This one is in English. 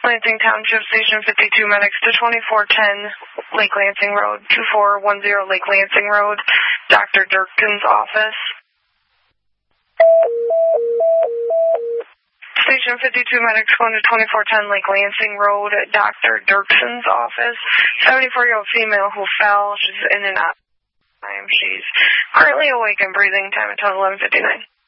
Lansing Township, Station 52 medics to 2410 Lake Lansing Road, 2410 Lake Lansing Road, Dr. Durkin's office. Station 52 medics going to 2410 Lake Lansing Road, Dr. Dirkson's office. 74-year-old female who fell. She's in and out. She's currently awake and breathing. Time until 11:59.